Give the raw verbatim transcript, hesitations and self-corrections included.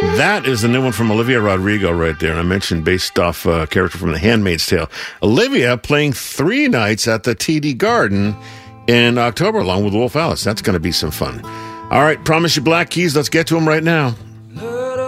That is the new one from Olivia Rodrigo right there. And I mentioned based off a uh, character from The Handmaid's Tale. Olivia playing three nights at the T D Garden in October along with Wolf Alice. That's going to be some fun. All right, promise you Black Keys. Let's get to them right now.